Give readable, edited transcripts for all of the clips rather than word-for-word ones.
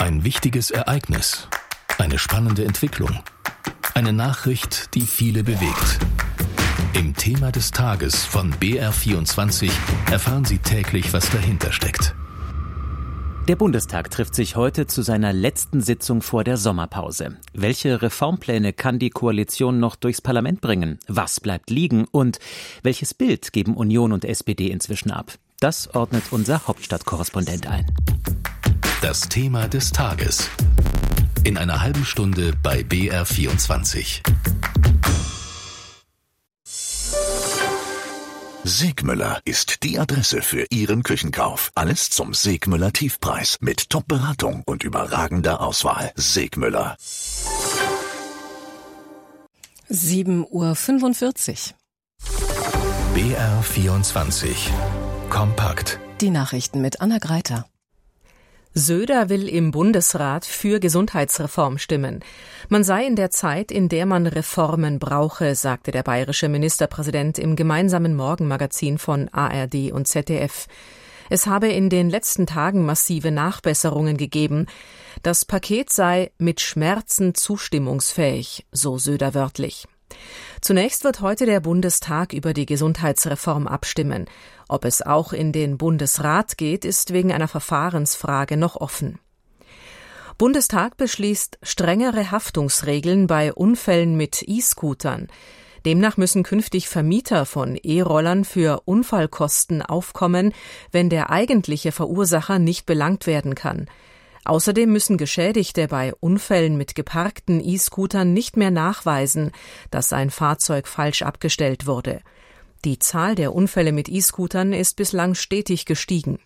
Ein wichtiges Ereignis, eine spannende Entwicklung, eine Nachricht, die viele bewegt. Im Thema des Tages von BR24 erfahren Sie täglich, was dahinter steckt. Der Bundestag trifft sich heute zu seiner letzten Sitzung vor der Sommerpause. Welche Reformpläne kann die Koalition noch durchs Parlament bringen? Was bleibt liegen? Und welches Bild geben Union und SPD inzwischen ab? Das ordnet unser Hauptstadtkorrespondent ein. Das Thema des Tages. In einer halben Stunde bei BR24. Segmüller ist die Adresse für Ihren Küchenkauf. Alles zum Segmüller Tiefpreis mit Top-Beratung und überragender Auswahl. Segmüller. 7:45 Uhr. BR24. Kompakt. Die Nachrichten mit Anna Greiter. Söder will im Bundesrat für Gesundheitsreform stimmen. Man sei in der Zeit, in der man Reformen brauche, sagte der bayerische Ministerpräsident im gemeinsamen Morgenmagazin von ARD und ZDF. Es habe in den letzten Tagen massive Nachbesserungen gegeben. Das Paket sei mit Schmerzen zustimmungsfähig, so Söder wörtlich. Zunächst wird heute der Bundestag über die Gesundheitsreform abstimmen. Ob es auch in den Bundesrat geht, ist wegen einer Verfahrensfrage noch offen. Bundestag beschließt strengere Haftungsregeln bei Unfällen mit E-Scootern. Demnach müssen künftig Vermieter von E-Rollern für Unfallkosten aufkommen, wenn der eigentliche Verursacher nicht belangt werden kann. Außerdem müssen Geschädigte bei Unfällen mit geparkten E-Scootern nicht mehr nachweisen, dass ein Fahrzeug falsch abgestellt wurde. Die Zahl der Unfälle mit E-Scootern ist bislang stetig gestiegen.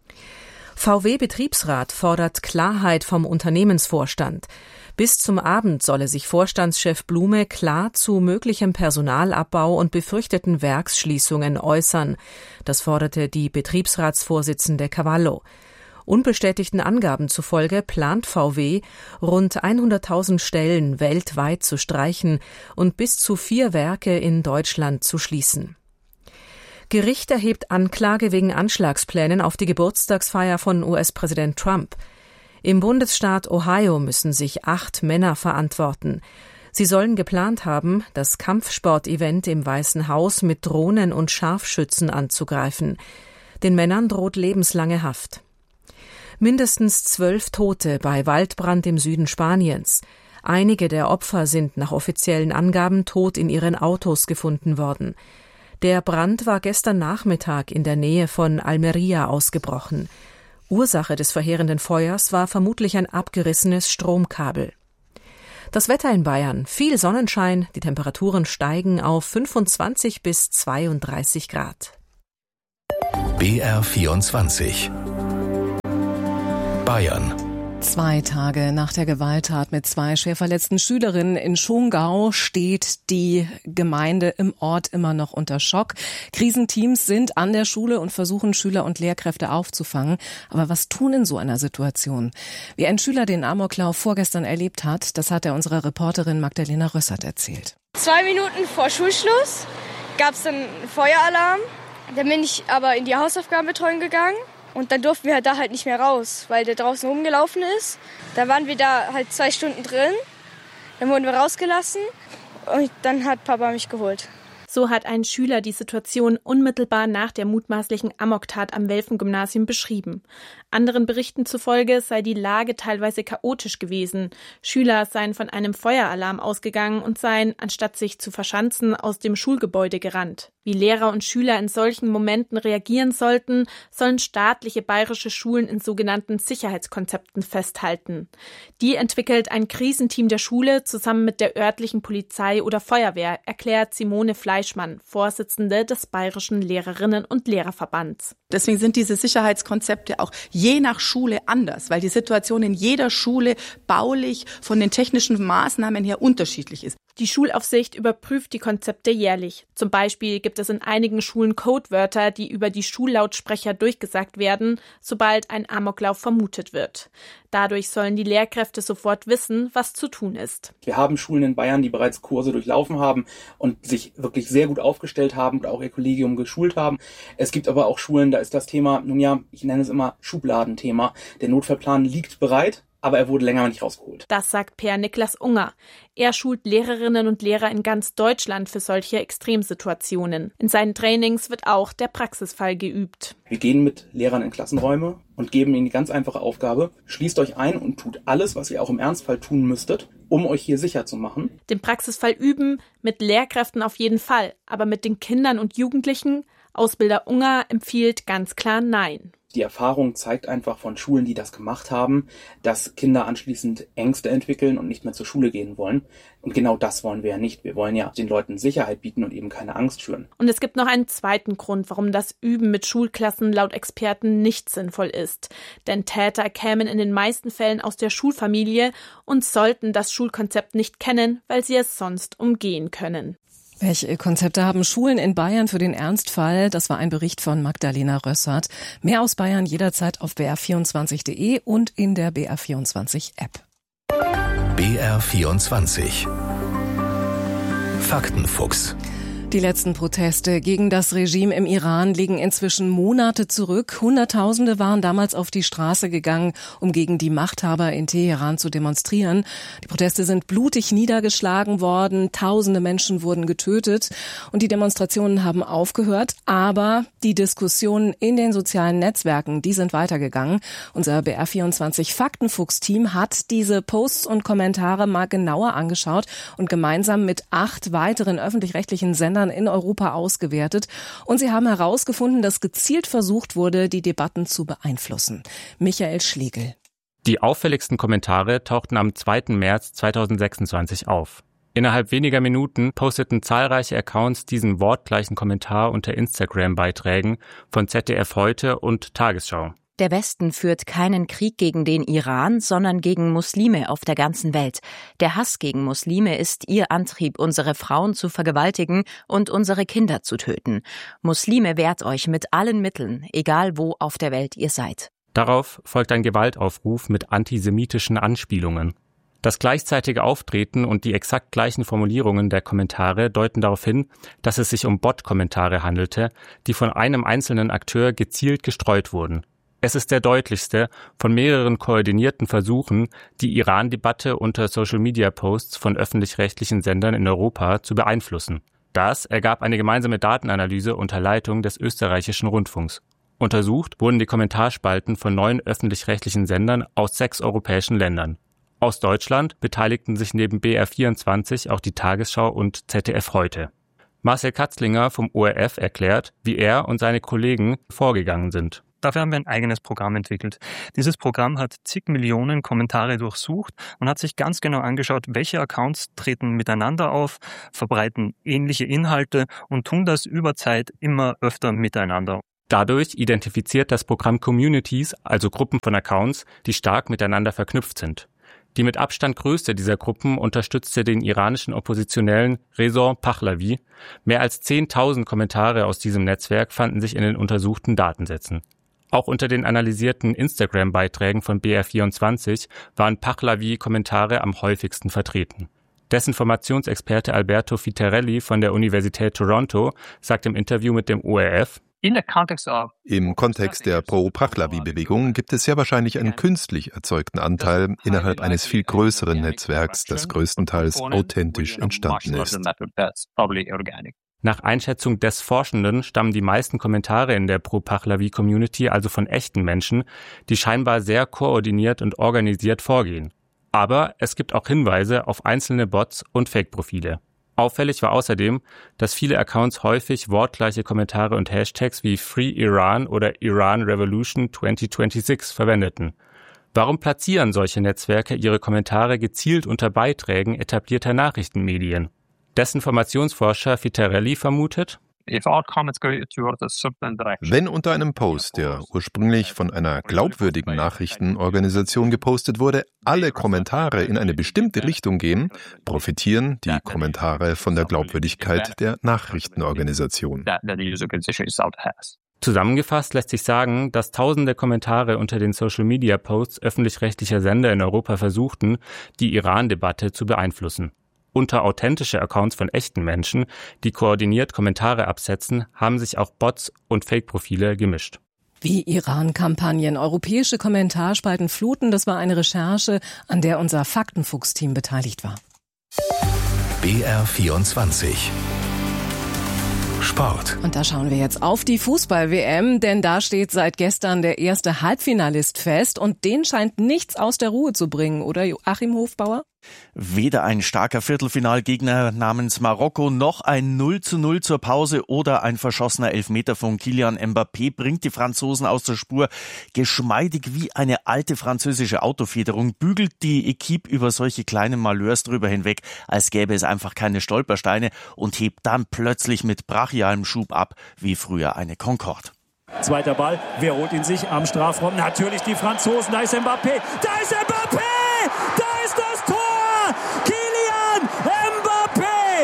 VW-Betriebsrat fordert Klarheit vom Unternehmensvorstand. Bis zum Abend solle sich Vorstandschef Blume klar zu möglichem Personalabbau und befürchteten Werksschließungen äußern. Das forderte die Betriebsratsvorsitzende Cavallo. Unbestätigten Angaben zufolge plant VW, rund 100.000 Stellen weltweit zu streichen und bis zu 4 Werke in Deutschland zu schließen. Gericht erhebt Anklage wegen Anschlagsplänen auf die Geburtstagsfeier von US-Präsident Trump. Im Bundesstaat Ohio müssen sich 8 Männer verantworten. Sie sollen geplant haben, das Kampfsportevent im Weißen Haus mit Drohnen und Scharfschützen anzugreifen. Den Männern droht lebenslange Haft. Mindestens 12 Tote bei Waldbrand im Süden Spaniens. Einige der Opfer sind nach offiziellen Angaben tot in ihren Autos gefunden worden. Der Brand war gestern Nachmittag in der Nähe von Almería ausgebrochen. Ursache des verheerenden Feuers war vermutlich ein abgerissenes Stromkabel. Das Wetter in Bayern: viel Sonnenschein, die Temperaturen steigen auf 25 bis 32 Grad. BR24. Bayern. 2 Tage nach der Gewalttat mit 2 schwer verletzten Schülerinnen in Schongau steht die Gemeinde im Ort immer noch unter Schock. Krisenteams sind an der Schule und versuchen, Schüler und Lehrkräfte aufzufangen. Aber was tun in so einer Situation? Wie ein Schüler den Amoklauf vorgestern erlebt hat, das hat er unserer Reporterin Magdalena Rössert erzählt. 2 Minuten vor Schulschluss gab es dann einen Feueralarm. Dann bin ich aber in die Hausaufgabenbetreuung gegangen. Und dann durften wir da halt nicht mehr raus, weil der draußen rumgelaufen ist. Da waren wir da halt 2 Stunden drin. Dann wurden wir rausgelassen und dann hat Papa mich geholt. So hat ein Schüler die Situation unmittelbar nach der mutmaßlichen Amoktat am Welfen-Gymnasium beschrieben. Anderen Berichten zufolge sei die Lage teilweise chaotisch gewesen. Schüler seien von einem Feueralarm ausgegangen und seien, anstatt sich zu verschanzen, aus dem Schulgebäude gerannt. Wie Lehrer und Schüler in solchen Momenten reagieren sollten, sollen staatliche bayerische Schulen in sogenannten Sicherheitskonzepten festhalten. Die entwickelt ein Krisenteam der Schule zusammen mit der örtlichen Polizei oder Feuerwehr, erklärt Simone Fleischmann, Vorsitzende des Bayerischen Lehrerinnen- und Lehrerverbands. Deswegen sind diese Sicherheitskonzepte auch je nach Schule anders, weil die Situation in jeder Schule baulich von den technischen Maßnahmen her unterschiedlich ist. Die Schulaufsicht überprüft die Konzepte jährlich. Zum Beispiel gibt es in einigen Schulen Codewörter, die über die Schullautsprecher durchgesagt werden, sobald ein Amoklauf vermutet wird. Dadurch sollen die Lehrkräfte sofort wissen, was zu tun ist. Wir haben Schulen in Bayern, die bereits Kurse durchlaufen haben und sich wirklich sehr gut aufgestellt haben und auch ihr Kollegium geschult haben. Es gibt aber auch Schulen, da ist das Thema, nun ja, ich nenne es immer Schubladenthema. Der Notfallplan liegt bereit. aber er wurde länger nicht rausgeholt. Das sagt Per Niklas Unger. Er schult Lehrerinnen und Lehrer in ganz Deutschland für solche Extremsituationen. In seinen Trainings wird auch der Praxisfall geübt. Wir gehen mit Lehrern in Klassenräume und geben ihnen die ganz einfache Aufgabe: Schließt euch ein und tut alles, was ihr auch im Ernstfall tun müsstet, um euch hier sicher zu machen. Den Praxisfall üben, mit Lehrkräften auf jeden Fall, aber mit den Kindern und Jugendlichen? Ausbilder Unger empfiehlt ganz klar Nein. Die Erfahrung zeigt einfach von Schulen, die das gemacht haben, dass Kinder anschließend Ängste entwickeln und nicht mehr zur Schule gehen wollen. Und genau das wollen wir ja nicht. Wir wollen ja den Leuten Sicherheit bieten und eben keine Angst schüren. Und es gibt noch einen zweiten Grund, warum das Üben mit Schulklassen laut Experten nicht sinnvoll ist. Denn Täter kämen in den meisten Fällen aus der Schulfamilie und sollten das Schulkonzept nicht kennen, weil sie es sonst umgehen können. Welche Konzepte haben Schulen in Bayern für den Ernstfall? Das war ein Bericht von Magdalena Rössert. Mehr aus Bayern jederzeit auf br24.de und in der BR24-App. BR24 Faktenfuchs. Die letzten Proteste gegen das Regime im Iran liegen inzwischen Monate zurück. Hunderttausende waren damals auf die Straße gegangen, um gegen die Machthaber in Teheran zu demonstrieren. Die Proteste sind blutig niedergeschlagen worden, tausende Menschen wurden getötet und die Demonstrationen haben aufgehört. Aber die Diskussionen in den sozialen Netzwerken, die sind weitergegangen. Unser BR24 Faktenfuchs-Team hat diese Posts und Kommentare mal genauer angeschaut und gemeinsam mit 8 weiteren öffentlich-rechtlichen Sendern in Europa ausgewertet. Und sie haben herausgefunden, dass gezielt versucht wurde, die Debatten zu beeinflussen. Michael Schlegel. Die auffälligsten Kommentare tauchten am 2. März 2026 auf. Innerhalb weniger Minuten posteten zahlreiche Accounts diesen wortgleichen Kommentar unter Instagram-Beiträgen von ZDF Heute und Tagesschau. Der Westen führt keinen Krieg gegen den Iran, sondern gegen Muslime auf der ganzen Welt. Der Hass gegen Muslime ist ihr Antrieb, unsere Frauen zu vergewaltigen und unsere Kinder zu töten. Muslime, wehrt euch mit allen Mitteln, egal wo auf der Welt ihr seid. Darauf folgt ein Gewaltaufruf mit antisemitischen Anspielungen. Das gleichzeitige Auftreten und die exakt gleichen Formulierungen der Kommentare deuten darauf hin, dass es sich um Bot-Kommentare handelte, die von einem einzelnen Akteur gezielt gestreut wurden. Es ist der deutlichste von mehreren koordinierten Versuchen, die Iran-Debatte unter Social-Media-Posts von öffentlich-rechtlichen Sendern in Europa zu beeinflussen. Das ergab eine gemeinsame Datenanalyse unter Leitung des österreichischen Rundfunks. Untersucht wurden die Kommentarspalten von 9 öffentlich-rechtlichen Sendern aus 6 europäischen Ländern. Aus Deutschland beteiligten sich neben BR24 auch die Tagesschau und ZDF Heute. Marcel Katzlinger vom ORF erklärt, wie er und seine Kollegen vorgegangen sind. Dafür haben wir ein eigenes Programm entwickelt. Dieses Programm hat zig Millionen Kommentare durchsucht und hat sich ganz genau angeschaut, welche Accounts treten miteinander auf, verbreiten ähnliche Inhalte und tun das über Zeit immer öfter miteinander. Dadurch identifiziert das Programm Communities, also Gruppen von Accounts, die stark miteinander verknüpft sind. Die mit Abstand größte dieser Gruppen unterstützte den iranischen Oppositionellen Reza Pahlavi. Mehr als 10.000 Kommentare aus diesem Netzwerk fanden sich in den untersuchten Datensätzen. Auch unter den analysierten Instagram-Beiträgen von BR24 waren Pahlavi-Kommentare am häufigsten vertreten. Desinformationsexperte Alberto Fiterelli von der Universität Toronto sagt im Interview mit dem ORF: Im Kontext der Pro-Pahlavi-Bewegung gibt es sehr wahrscheinlich einen künstlich erzeugten Anteil innerhalb eines viel größeren Netzwerks, das größtenteils authentisch entstanden ist. Nach Einschätzung des Forschenden stammen die meisten Kommentare in der Pro-Pahlavi-Community also von echten Menschen, die scheinbar sehr koordiniert und organisiert vorgehen. Aber es gibt auch Hinweise auf einzelne Bots und Fake-Profile. Auffällig war außerdem, dass viele Accounts häufig wortgleiche Kommentare und Hashtags wie Free Iran oder Iran Revolution 2026 verwendeten. Warum platzieren solche Netzwerke ihre Kommentare gezielt unter Beiträgen etablierter Nachrichtenmedien? Desinformationsforscher Fiterelli vermutet: Wenn unter einem Post, der ursprünglich von einer glaubwürdigen Nachrichtenorganisation gepostet wurde, alle Kommentare in eine bestimmte Richtung gehen, profitieren die Kommentare von der Glaubwürdigkeit der Nachrichtenorganisation. Zusammengefasst lässt sich sagen, dass tausende Kommentare unter den Social-Media-Posts öffentlich-rechtlicher Sender in Europa versuchten, die Iran-Debatte zu beeinflussen. Unter authentische Accounts von echten Menschen, die koordiniert Kommentare absetzen, haben sich auch Bots und Fake-Profile gemischt. Wie Iran-Kampagnen europäische Kommentarspalten fluten, das war eine Recherche, an der unser Faktenfuchs-Team beteiligt war. BR24 Sport. Und da schauen wir jetzt auf die Fußball-WM, denn da steht seit gestern der erste Halbfinalist fest und den scheint nichts aus der Ruhe zu bringen, oder Joachim Hofbauer? Weder ein starker Viertelfinalgegner namens Marokko noch ein 0:0 zur Pause oder ein verschossener Elfmeter von Kylian Mbappé bringt die Franzosen aus der Spur. Geschmeidig wie eine alte französische Autofederung bügelt die Equipe über solche kleinen Malheurs drüber hinweg, als gäbe es einfach keine Stolpersteine und hebt dann plötzlich mit brachialem Schub ab, wie früher eine Concorde. Zweiter Ball, wer holt ihn sich am Strafraum? Natürlich die Franzosen, da ist Mbappé, da ist Mbappé, da ist das Tor! Kylian Mbappé,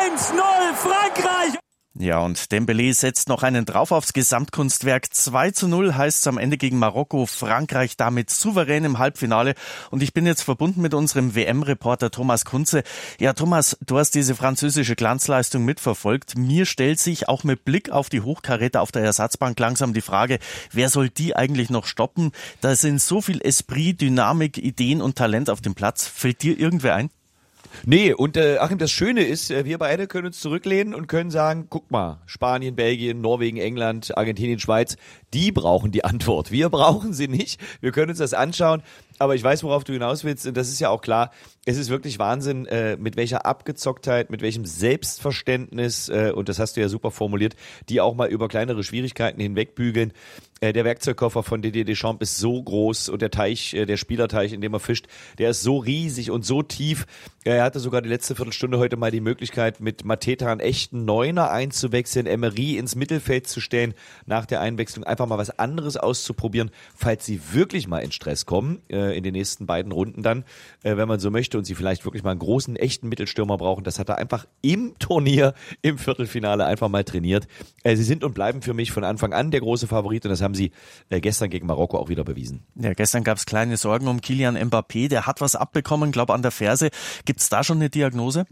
1:0 Frankreich! Ja, und Dembélé setzt noch einen drauf aufs Gesamtkunstwerk. 2:0 heißt es am Ende gegen Marokko. Frankreich damit souverän im Halbfinale. Und ich bin jetzt verbunden mit unserem WM-Reporter Thomas Kunze. Ja, Thomas, du hast diese französische Glanzleistung mitverfolgt. Mir stellt sich auch mit Blick auf die Hochkaräter auf der Ersatzbank langsam die Frage, wer soll die eigentlich noch stoppen? Da sind so viel Esprit, Dynamik, Ideen und Talent auf dem Platz. Fällt dir irgendwer ein? Nee, und Achim, das Schöne ist, wir beide können uns zurücklehnen und können sagen, guck mal, Spanien, Belgien, Norwegen, England, Argentinien, Schweiz, die brauchen die Antwort. Wir brauchen sie nicht. Wir können uns das anschauen. Aber ich weiß, worauf du hinaus willst, und das ist ja auch klar, es ist wirklich Wahnsinn, mit welcher Abgezocktheit, mit welchem Selbstverständnis, und das hast du ja super formuliert, die auch mal über kleinere Schwierigkeiten hinwegbügeln. Der Werkzeugkoffer von Didier Deschamps ist so groß und der Teich, der Spielerteich, in dem er fischt, der ist so riesig und so tief. Er hatte sogar die letzte Viertelstunde heute mal die Möglichkeit, mit Mateta einen echten Neuner einzuwechseln, Emery ins Mittelfeld zu stellen, nach der Einwechslung einfach mal was anderes auszuprobieren, falls sie wirklich mal in Stress kommen, in den nächsten beiden Runden dann, wenn man so möchte, und sie vielleicht wirklich mal einen großen, echten Mittelstürmer brauchen. Das hat er einfach im Turnier, im Viertelfinale einfach mal trainiert. Sie sind und bleiben für mich von Anfang an der große Favorit, und das haben sie gestern gegen Marokko auch wieder bewiesen. Ja, gestern gab es kleine Sorgen um Kylian Mbappé. Der hat was abbekommen, glaube an der Ferse. Gibt's da schon eine Diagnose?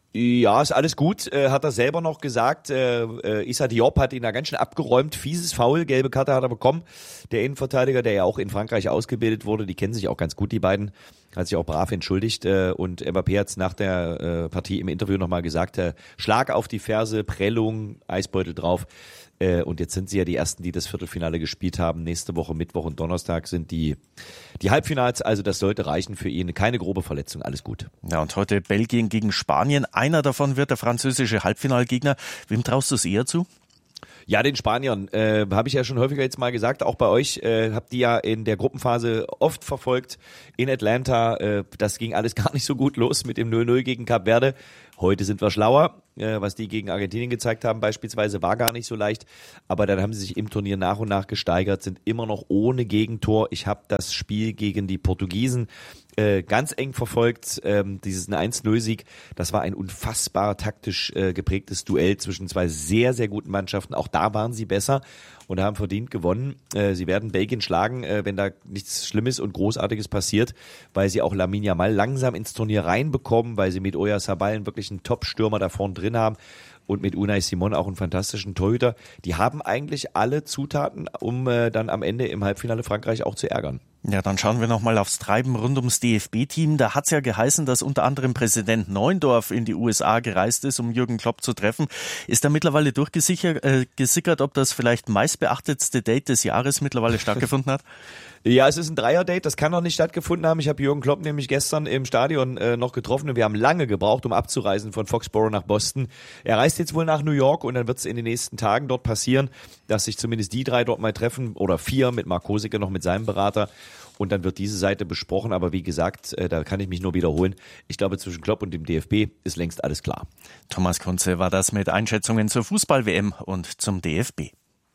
Ja, ist alles gut, hat er selber noch gesagt. Issa Diop hat ihn da ganz schön abgeräumt. Fieses Foul, gelbe Karte hat er bekommen. Der Innenverteidiger, der ja auch in Frankreich ausgebildet wurde, die kennen sich auch ganz gut, die beiden. Hat sich auch brav entschuldigt. Und Mbappé hat es nach der Partie im Interview nochmal gesagt, Schlag auf die Ferse, Prellung, Eisbeutel drauf. Und jetzt sind sie ja die Ersten, die das Viertelfinale gespielt haben. Nächste Woche, Mittwoch und Donnerstag sind die Halbfinals. Also das sollte reichen für ihn. Keine grobe Verletzung, alles gut. Ja, und heute Belgien gegen Spanien. Einer davon wird der französische Halbfinalgegner. Wem traust du es eher zu? Ja, den Spaniern, habe ich ja schon häufiger jetzt mal gesagt, auch bei euch, habt die ja in der Gruppenphase oft verfolgt in Atlanta. Das ging alles gar nicht so gut los mit dem 0:0 gegen Kap Verde. Heute sind wir schlauer. Was die gegen Argentinien gezeigt haben beispielsweise, war gar nicht so leicht. Aber dann haben sie sich im Turnier nach und nach gesteigert, sind immer noch ohne Gegentor. Ich habe das Spiel gegen die Portugiesen ganz eng verfolgt. Dieses 1:0-Sieg, das war ein unfassbar taktisch geprägtes Duell zwischen zwei sehr, sehr guten Mannschaften. Auch da waren sie besser und haben verdient gewonnen. Sie werden Belgien schlagen, wenn da nichts Schlimmes und Großartiges passiert, weil sie auch Lamine Yamal langsam ins Turnier reinbekommen, weil sie mit Oyarzabal wirklich einen Top-Stürmer da vorne drin haben und mit Unai Simon auch einen fantastischen Torhüter. Die haben eigentlich alle Zutaten, um dann am Ende im Halbfinale Frankreich auch zu ärgern. Ja, dann schauen wir nochmal aufs Treiben rund ums DFB-Team. Da hat's ja geheißen, dass unter anderem Präsident Neuendorf in die USA gereist ist, um Jürgen Klopp zu treffen. Ist da mittlerweile durchgesickert, ob das vielleicht meistbeachtetste Date des Jahres mittlerweile stattgefunden hat? Ja, es ist ein Dreier-Date, das kann noch nicht stattgefunden haben. Ich habe Jürgen Klopp nämlich gestern im Stadion noch getroffen und wir haben lange gebraucht, um abzureisen von Foxborough nach Boston. Er reist jetzt wohl nach New York und dann wird es in den nächsten Tagen dort passieren, dass sich zumindest die drei dort mal treffen oder 4 mit Marc Kosicke noch mit seinem Berater. Und dann wird diese Seite besprochen, aber wie gesagt, da kann ich mich nur wiederholen. Ich glaube, zwischen Klopp und dem DFB ist längst alles klar. Thomas Kunze war das mit Einschätzungen zur Fußball-WM und zum DFB.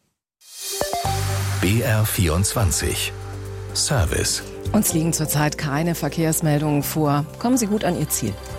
BR24 Service. Uns liegen zurzeit keine Verkehrsmeldungen vor. Kommen Sie gut an Ihr Ziel.